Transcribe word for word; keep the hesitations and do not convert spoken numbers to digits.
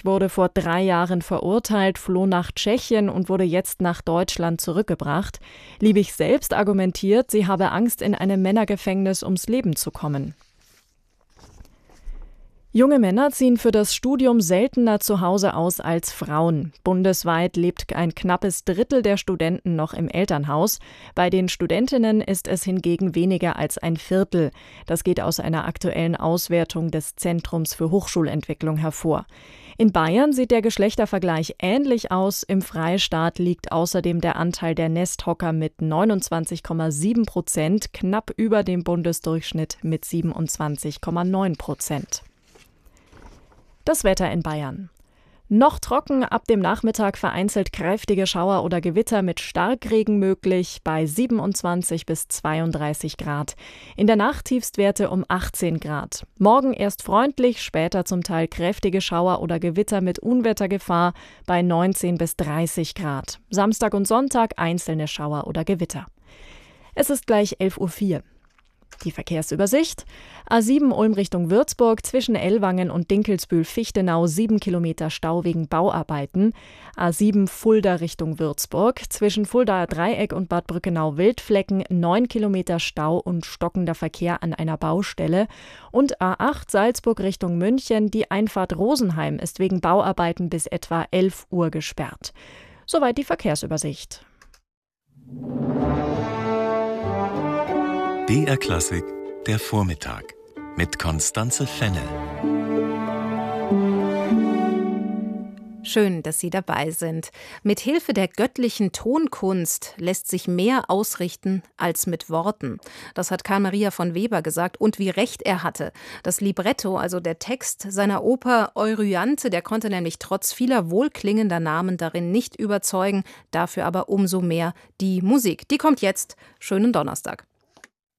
wurde vor drei Jahren verurteilt, floh nach Tschechien und wurde jetzt nach Deutschland zurückgebracht. Liebig selbst argumentiert, sie habe Angst, in einem Männergefängnis ums Leben zu kommen. Junge Männer ziehen für das Studium seltener zu Hause aus als Frauen. Bundesweit lebt ein knappes Drittel der Studenten noch im Elternhaus. Bei den Studentinnen ist es hingegen weniger als ein Viertel. Das geht aus einer aktuellen Auswertung des Zentrums für Hochschulentwicklung hervor. In Bayern sieht der Geschlechtervergleich ähnlich aus. Im Freistaat liegt außerdem der Anteil der Nesthocker mit neunundzwanzig Komma sieben Prozent knapp über dem Bundesdurchschnitt mit siebenundzwanzig Komma neun Prozent. Das Wetter in Bayern. Noch trocken, ab dem Nachmittag vereinzelt kräftige Schauer oder Gewitter mit Starkregen möglich bei siebenundzwanzig bis zweiunddreißig Grad. In der Nacht Tiefstwerte um achtzehn Grad. Morgen erst freundlich, später zum Teil kräftige Schauer oder Gewitter mit Unwettergefahr bei neunzehn bis dreißig Grad. Samstag und Sonntag einzelne Schauer oder Gewitter. Es ist gleich elf Uhr vier. Die Verkehrsübersicht. A sieben Ulm Richtung Würzburg zwischen Ellwangen und Dinkelsbühl-Fichtenau sieben Kilometer Stau wegen Bauarbeiten. A sieben Fulda Richtung Würzburg zwischen Fuldaer Dreieck und Bad Brückenau-Wildflecken neun Kilometer Stau und stockender Verkehr an einer Baustelle. Und A acht Salzburg Richtung München, die Einfahrt Rosenheim ist wegen Bauarbeiten bis etwa elf Uhr gesperrt. Soweit die Verkehrsübersicht. B R Klassik, der Vormittag mit Constanze Fennel. Schön, dass Sie dabei sind. Mit Hilfe der göttlichen Tonkunst lässt sich mehr ausrichten als mit Worten. Das hat Karl Maria von Weber gesagt und wie recht er hatte. Das Libretto, also der Text seiner Oper Euryanthe, der konnte nämlich trotz vieler wohlklingender Namen darin nicht überzeugen, dafür aber umso mehr die Musik. Die kommt jetzt. Schönen Donnerstag.